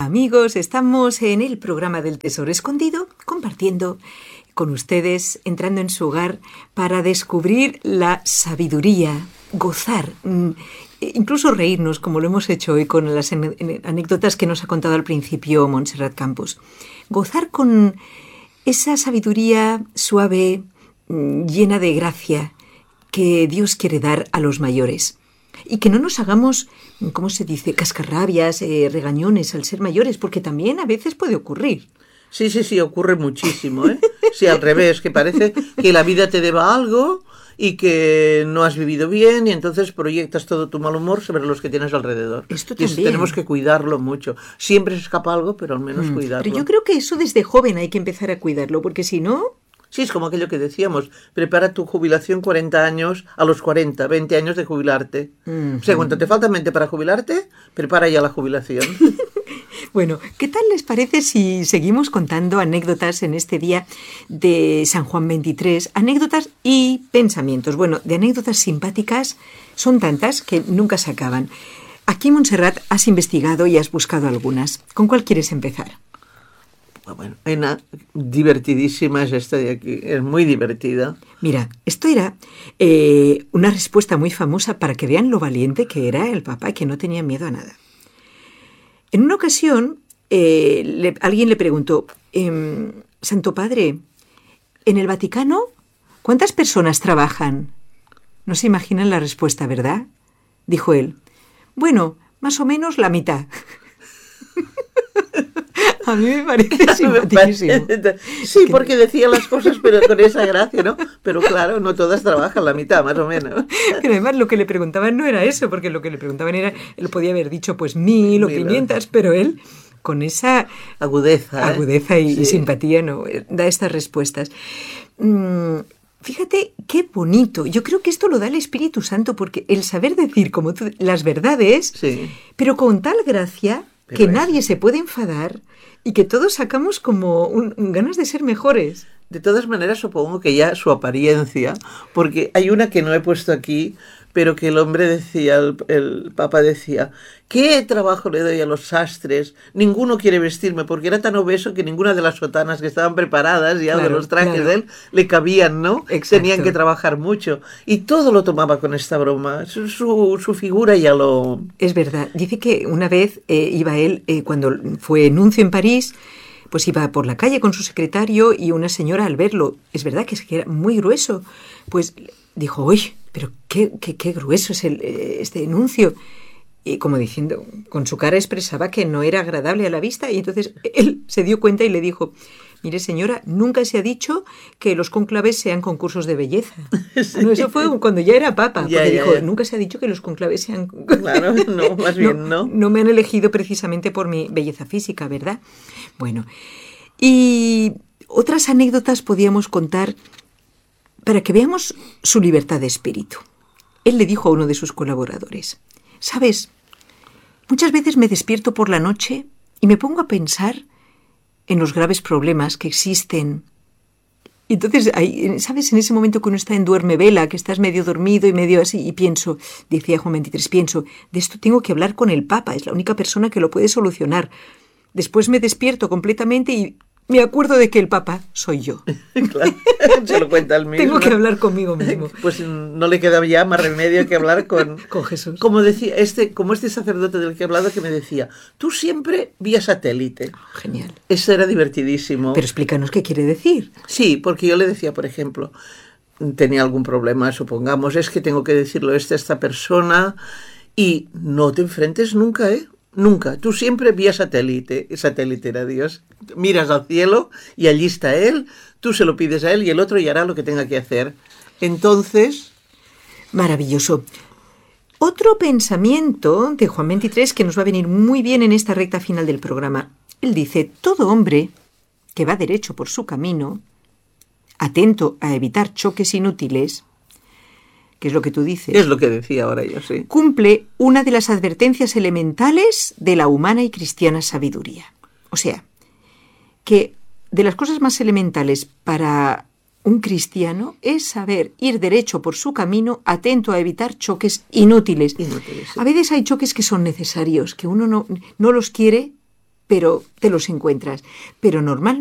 Amigos, estamos en el programa del Tesoro Escondido, compartiendo con ustedes, entrando en su hogar para descubrir la sabiduría, gozar, incluso reírnos, como lo hemos hecho hoy con las anécdotas que nos ha contado al principio Montserrat Campos. Gozar con esa sabiduría suave, llena de gracia, que Dios quiere dar a los mayores. Y que no nos hagamos, ¿cómo se dice?, cascarrabias, regañones al ser mayores, porque también a veces puede ocurrir. Sí, ocurre muchísimo, ¿eh? Sí, al revés, que parece que la vida te deba algo y que no has vivido bien y entonces proyectas todo tu mal humor sobre los que tienes alrededor. Esto y también. Tenemos que cuidarlo mucho. Siempre se escapa algo, pero al menos cuidarlo. Pero yo creo que eso desde joven hay que empezar a cuidarlo, porque si no... Sí, es como aquello que decíamos, prepara tu jubilación 40 años, a los 40, 20 años de jubilarte. O sea, cuando te falta mente para jubilarte, prepara ya la jubilación. Bueno, ¿qué tal les parece si seguimos contando anécdotas en este día de San Juan 23? Anécdotas y pensamientos. Bueno, de anécdotas simpáticas son tantas que nunca se acaban. Aquí, Montserrat, has investigado y has buscado algunas. ¿Con cuál quieres empezar? Bueno, una divertidísima es esta de aquí, es muy divertida. Mira, esto era una respuesta muy famosa para que vean lo valiente que era el Papa y que no tenía miedo a nada. En una ocasión, alguien le preguntó, Santo Padre, ¿en el Vaticano cuántas personas trabajan? No se imaginan la respuesta, ¿verdad? Dijo él. Bueno, más o menos la mitad. A mí me parece simpaticísimo. Sí, porque decía las cosas pero con esa gracia, ¿no? Pero claro, no todas trabajan, la mitad más o menos. Pero además lo que le preguntaban no era eso, porque lo que le preguntaban era, él podía haber dicho pues 1000 o 500, pero él con esa agudeza y simpatía no da estas respuestas. Fíjate qué bonito. Yo creo que esto lo da el Espíritu Santo, porque el saber decir como tú, las verdades, pero con tal gracia que nadie se puede enfadar y que todos sacamos como ganas de ser mejores. De todas maneras, supongo que ya su apariencia, porque hay una que no he puesto aquí, pero que el hombre decía, el Papa decía, ¿qué trabajo le doy a los sastres? Ninguno quiere vestirme, porque era tan obeso que ninguna de las sotanas que estaban preparadas ya de los trajes de él le cabían, ¿no? Exacto. Tenían que trabajar mucho. Y todo lo tomaba con esta broma. Su figura ya lo... Es verdad. Dice que una vez iba él, cuando fue nuncio en París, pues iba por la calle con su secretario y una señora al verlo, es verdad que era muy grueso, pues dijo, uy, pero qué grueso es este nuncio. Y como diciendo, con su cara expresaba que no era agradable a la vista, y entonces él se dio cuenta y le dijo, mire señora, nunca se ha dicho que los cónclaves sean concursos de belleza. Sí. No, eso fue cuando ya era papa, porque dijo, nunca se ha dicho que los cónclaves sean... Claro, no, más bien no. No me han elegido precisamente por mi belleza física, ¿verdad? Bueno, y otras anécdotas podíamos contar para que veamos su libertad de espíritu. Él le dijo a uno de sus colaboradores, ¿sabes? Muchas veces me despierto por la noche y me pongo a pensar en los graves problemas que existen. Y entonces, ¿sabes? En ese momento que uno está en duermevela, que estás medio dormido y medio así, y pienso, decía Juan 23, de esto tengo que hablar con el Papa, es la única persona que lo puede solucionar. Después me despierto completamente y me acuerdo de que el Papa soy yo. Claro, se lo cuenta al mismo. Tengo que hablar conmigo mismo. Pues no le queda ya más remedio que hablar con Jesús. Como decía, como este sacerdote del que he hablado, que me decía, tú siempre vía satélite. Oh, genial. Eso era divertidísimo. Pero explícanos qué quiere decir. Sí, porque yo le decía, por ejemplo, tenía algún problema, supongamos, es que tengo que decirlo a esta persona, y no te enfrentes nunca, Nunca, tú siempre vía satélite era Dios, miras al cielo y allí está Él, tú se lo pides a Él y el otro ya hará lo que tenga que hacer. Entonces... Maravilloso. Otro pensamiento de Juan 23 que nos va a venir muy bien en esta recta final del programa. Él dice, todo hombre que va derecho por su camino, atento a evitar choques inútiles, que es lo que tú dices. Es lo que decía ahora yo, sí. Cumple una de las advertencias elementales de la humana y cristiana sabiduría. O sea, que de las cosas más elementales para un cristiano es saber ir derecho por su camino, atento a evitar choques inútiles. Sí. A veces hay choques que son necesarios, que uno no los quiere, pero te los encuentras. Pero normalmente